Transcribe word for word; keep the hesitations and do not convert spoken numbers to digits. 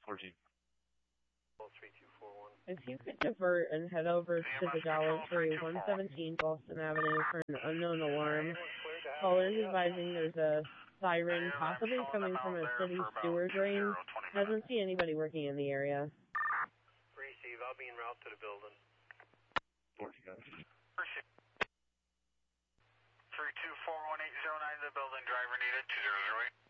fourteen. If you could divert and head over to the Dollar Tree, one seventeen Boston Avenue for an unknown alarm. Callers advising there's a siren possibly coming from a city sewer drain. Doesn't see anybody working in the area. Receive, I'll be en route to the building. fourteen. three two four one eight zero nine to the building, driver needed, two zero zero eight.